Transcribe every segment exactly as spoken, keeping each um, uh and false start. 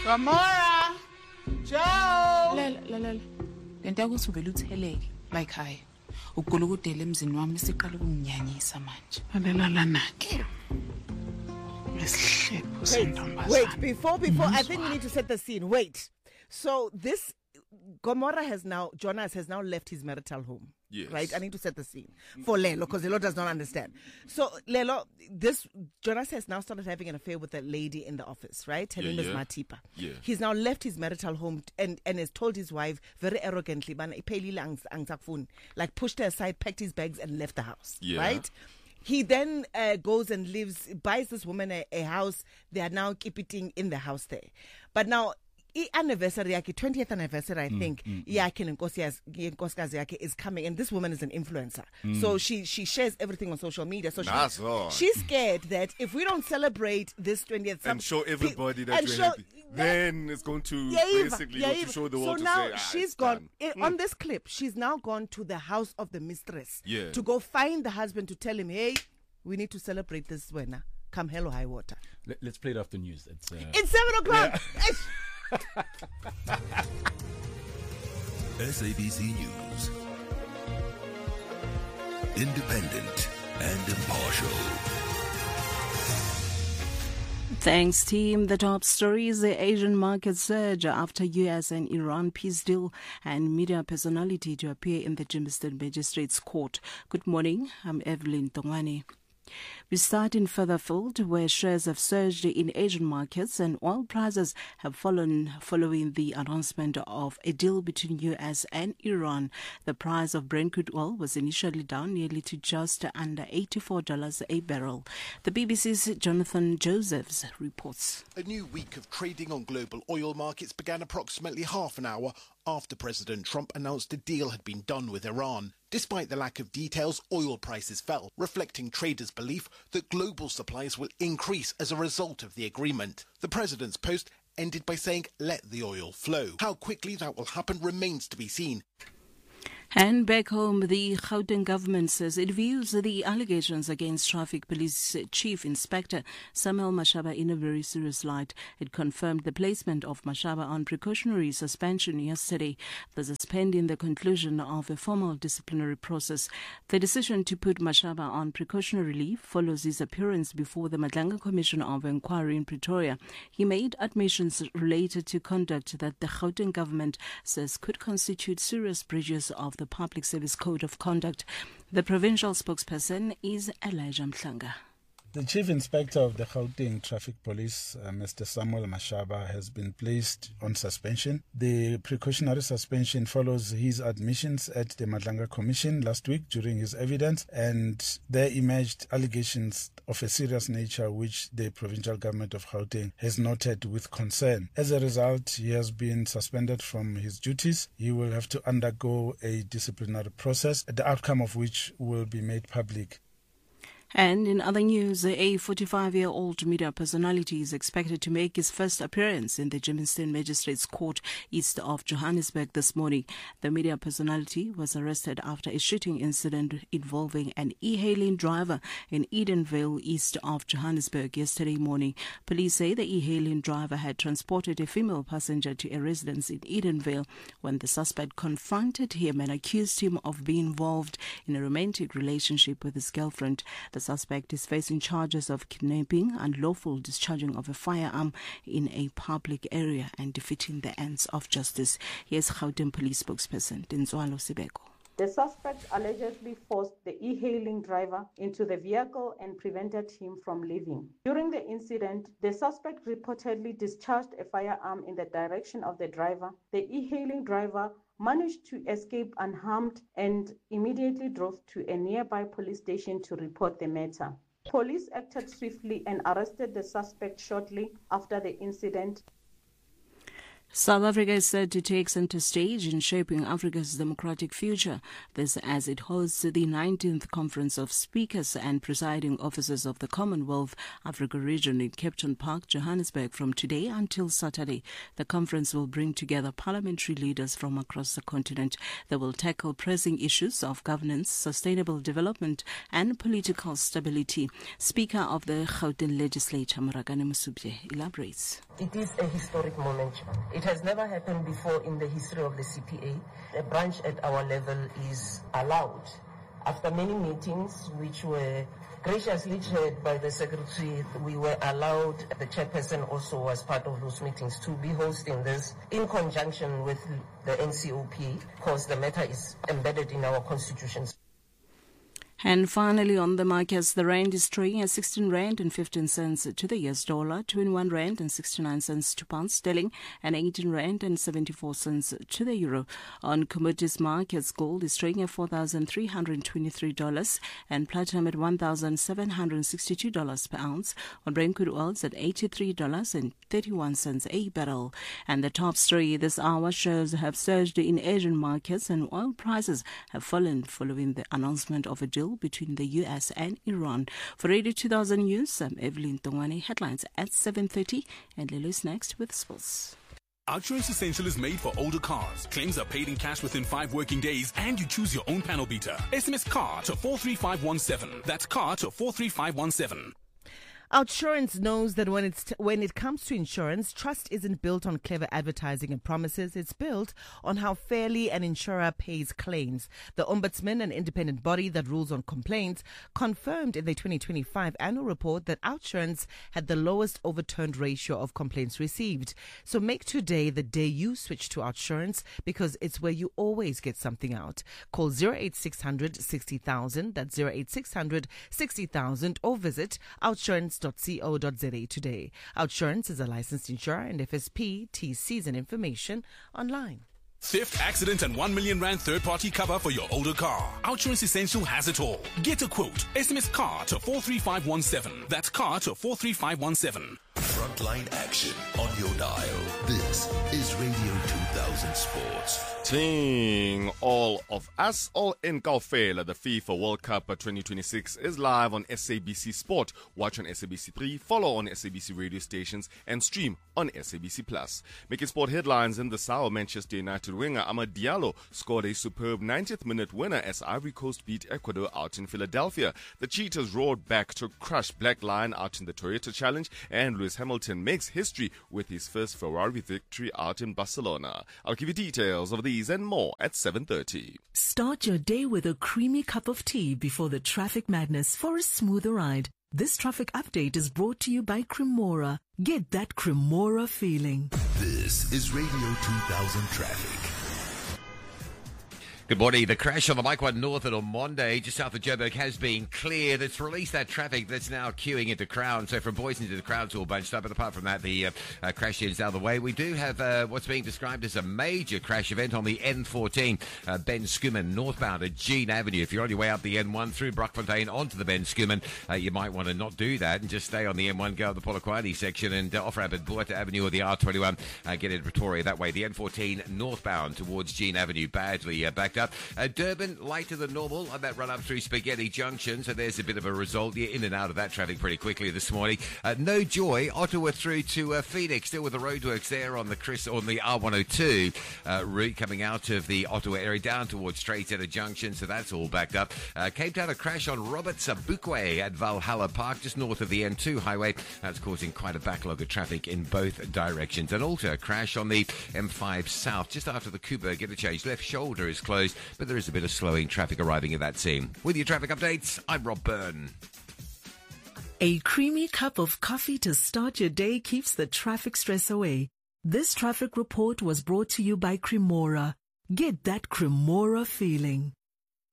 Gomora! Joe! Lala, lala. Lento ukuthi uvela utheleke la ekhaya. Ugulukudela emzini wami siqala ukunginyanyisa manje. Lalela naki. Wait, wait, before, before, I think we need to set the scene. Wait. So this, Gomora has now, Jonas has now left his marital home. Yes. Right? I need to set the scene for Lelo, because Lelo does not understand. So, Lelo, this, Jonas has now started having an affair with a lady in the office, right? Her Yeah, name is yeah. Matipa. Yeah. He's now left his marital home and, and has told his wife very arrogantly, "Bana, iphelile ang- angizakufuni," like pushed her aside, packed his bags, and left the house. Yeah. Right? He then uh, goes and lives, buys this woman a, a house. They are now keeping in the house there. But now, I anniversary yake, twentieth anniversary, I think, yake nenkosikazi yake is coming, and this woman is an influencer. So she she shares everything on social media. So she, That's right. she's scared that if we don't celebrate this twentieth, And show everybody that and you're show- happy. Then it's going to Yeah, Eva, basically yeah, go Eva. to show the so world now to say, ah, she's it's gone done. i- on this clip. She's now gone to the house of the mistress Yeah. to go find the husband to tell him, "Hey, we need to celebrate this winner. Come hell or high water." Let, let's play it after news. It's, uh, It's seven o'clock. S A B C News. Independent and impartial. Thanks, team. The top story is the Asian market surge after U S and Iran peace deal and media personality to appear in the Germiston Magistrates Court. Good morning. I'm Evelyn Tongwane. We start in Furtherfield, where shares have surged in Asian markets and oil prices have fallen following the announcement of a deal between U S and Iran. The price of Brent crude oil was initially down nearly to just under eighty-four dollars a barrel. The B B C's Jonathan Josephs reports. A new week of trading on global oil markets began approximately half an hour after President Trump announced a deal had been done with Iran. Despite the lack of details, oil prices fell, reflecting traders' belief that global supplies will increase as a result of the agreement. The president's post ended by saying, "Let the oil flow." How quickly that will happen remains to be seen. And back home, the Gauteng government says it views the allegations against Traffic Police Chief Inspector Samuel Mashaba in a very serious light. It confirmed the placement of Mashaba on precautionary suspension yesterday. This is pending the conclusion of a formal disciplinary process. The decision to put Mashaba on precautionary leave follows his appearance before the Madlanga Commission of Inquiry in Pretoria. He made admissions related to conduct that the Gauteng government says could constitute serious breaches of the Public Service Code of Conduct. The provincial spokesperson is Elijah Mhlanga. The Chief Inspector of the Gauteng Traffic Police, uh, Mister Samuel Mashaba, has been placed on suspension. The precautionary suspension follows his admissions at the Madlanga Commission last week during his evidence, and there emerged allegations of a serious nature which the provincial government of Gauteng has noted with concern. As a result, he has been suspended from his duties. He will have to undergo a disciplinary process, the outcome of which will be made public. And in other news, a forty-five-year-old media personality is expected to make his first appearance in the Germiston Magistrates Court east of Johannesburg this morning. The media personality was arrested after a shooting incident involving an e-hailing driver in Edenvale east of Johannesburg yesterday morning. Police say the e-hailing driver had transported a female passenger to a residence in Edenvale when the suspect confronted him and accused him of being involved in a romantic relationship with his girlfriend. The suspect is facing charges of kidnapping, unlawful discharging of a firearm in a public area, and defeating the ends of justice. Here's Gauteng Police spokesperson Tinzwalo Sibeko. The suspect allegedly forced the e-hailing driver into the vehicle and prevented him from leaving. During the incident, the suspect reportedly discharged a firearm in the direction of the driver. The e-hailing driver managed to escape unharmed and immediately drove to a nearby police station to report the matter. Police acted swiftly and arrested the suspect shortly after the incident. South Africa is set to take center stage in shaping Africa's democratic future. This as it hosts the nineteenth Conference of Speakers and Presiding Officers of the Commonwealth Africa region in Cape Town Park, Johannesburg from today until Saturday. The conference will bring together parliamentary leaders from across the continent. They will tackle pressing issues of governance, sustainable development and political stability. Speaker of the Gauteng Legislature, Moragane Mosubye, elaborates. It is a historic moment. It has never happened before in the history of the C P A. A branch at our level is allowed, after many meetings which were graciously chaired by the Secretary, we were allowed, the chairperson also was part of those meetings, to be hosting this in conjunction with the N C O P, because the matter is embedded in our constitutions. And finally, on the markets, the rand is trading at sixteen rand and fifteen cents to the U S dollar, twenty-one rand and sixty-nine cents to pound sterling, and eighteen rand and seventy-four cents to the euro. On commodities markets, gold is trading at four thousand three hundred twenty-three dollars and platinum at one thousand seven hundred sixty-two dollars per ounce. On Brent crude oils at eighty-three dollars and thirty-one cents a barrel. And the top story this hour shows have surged in Asian markets and oil prices have fallen following the announcement of a deal between the U S and Iran. For Radio two thousand News, I'm Evelyn Tongwane. Headlines at seven thirty, and Lilo is next with sports. OUTsurance Essential is made for older cars. Claims are paid in cash within five working days, and you choose your own panel beater. S M S CAR to four three five one seven. That's CAR to four three five one seven. OUTsurance knows that when it's t- when it comes to insurance, trust isn't built on clever advertising and promises. It's built on how fairly an insurer pays claims. The Ombudsman, an independent body that rules on complaints, confirmed in the twenty twenty-five annual report that OUTsurance had the lowest overturned ratio of complaints received. So make today the day you switch to OUTsurance, because it's where you always get something out. Call zero eight six hundred sixty thousand, that's zero eight six hundred sixty thousand, or visit outsurance dot co dot za today. OUTsurance is a licensed insurer and F S P, T Cs and information online. Theft, accident and one million rand third-party cover for your older car. OUTsurance Essential has it all. Get a quote. S M S CAR to four three five one seven. That's CAR to four three five one seven. Frontline action on your dial. This is Radio two thousand Sports. Ting all of us, all in Kaufela. The FIFA World Cup twenty twenty-six is live on S A B C Sport. Watch on S A B C three, follow on S A B C radio stations, and stream on S A B C Plus. Making sport headlines in the South, Manchester United winger Amad Diallo scored a superb ninetieth minute winner as Ivory Coast beat Ecuador out in Philadelphia. The Cheetahs roared back to crush Black Lion out in the Toyota Challenge, and Lewis Hamilton makes history with his first Ferrari victory out in Barcelona. I'll give you details of these and more at seven thirty. Start your day with a creamy cup of tea before the traffic madness for a smoother ride. This traffic update is brought to you by Cremora. Get that Cremora feeling. This is Radio two thousand Traffic. Good morning. The crash on the Mike one North at Omonde, just south of Joburg, has been cleared. It's released that traffic that's now queuing into Crown. So from Boysen to the Crown's all bunched up. But apart from that, the uh, uh, crash is out of the way. We do have uh, what's being described as a major crash event on the N fourteen, uh, Ben Schoeman, northbound at Jean Avenue. If you're on your way up the N one through Brockfontein onto the Ben Schoeman, uh, you might want to not do that and just stay on the N one, go up the Polokwane section and uh, off-ramp at Buerta Avenue or the R twenty-one, uh, get into Pretoria that way. The N fourteen northbound towards Jean Avenue, badly uh, backed up. Uh, Durban, lighter than normal on that run up through Spaghetti Junction, so there's a bit of a result. You're in and out of that traffic pretty quickly this morning. Uh, no joy, Ottawa through to uh, Phoenix, still with the roadworks there on the Chris on the R one oh two uh, route coming out of the Ottawa area down towards Straightsetter Junction, so that's all backed up. Uh, Cape Town, a crash on Robert Sabukwe at Valhalla Park, just north of the N two highway. That's causing quite a backlog of traffic in both directions. And also a crash on the M five South, just after the Kuba interchange. Left shoulder is closed, but there is a bit of slowing traffic arriving at that scene. With your traffic updates, I'm Rob Byrne. A creamy cup of coffee to start your day keeps the traffic stress away. This traffic report was brought to you by Cremora. Get that Cremora feeling.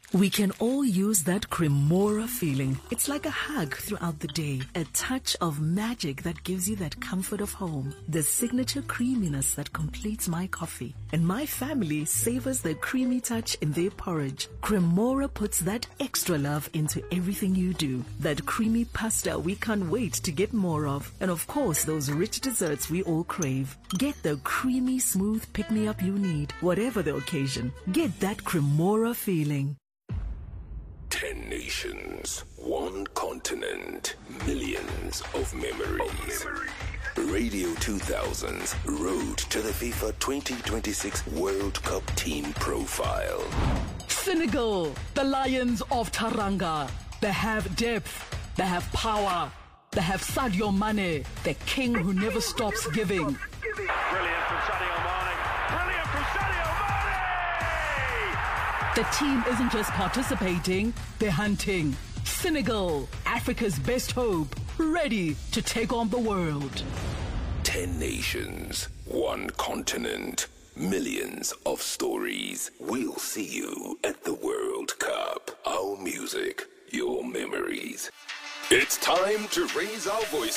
We can all use that Cremora feeling. It's like a hug throughout the day. A touch of magic that gives you that comfort of home. The signature creaminess that completes my coffee. And my family savors the creamy touch in their porridge. Cremora puts that extra love into everything you do. That creamy pasta we can't wait to get more of. And of course, those rich desserts we all crave. Get the creamy, smooth pick-me-up you need, whatever the occasion. Get that Cremora feeling. Ten nations, one continent, millions of memories. Radio two thousand's Road to the FIFA twenty twenty-six World Cup Team Profile. Senegal, the Lions of Taranga. They have depth, they have power, they have Sadio Mane, the king who never stops giving. Brilliant from Sadio Mane. Brilliant from Sadio Mane! The team isn't just participating, they're hunting. Senegal, Africa's best hope, ready to take on the world. Ten nations, one continent, millions of stories. We'll see you at the World Cup. Our music, your memories. It's time to raise our voice.